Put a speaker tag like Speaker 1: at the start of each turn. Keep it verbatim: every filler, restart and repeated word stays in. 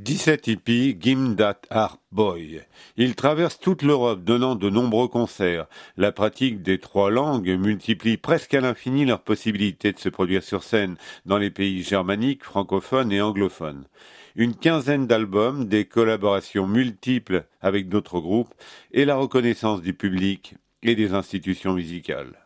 Speaker 1: dix-sept hippies, Gimme That Harp Boy. Ils traversent toute l'Europe, donnant de nombreux concerts. La pratique des trois langues multiplie presque à l'infini leurs possibilités de se produire sur scène dans les pays germaniques, francophones et anglophones. Une quinzaine d'albums, des collaborations multiples avec d'autres groupes et la reconnaissance du public et des institutions musicales.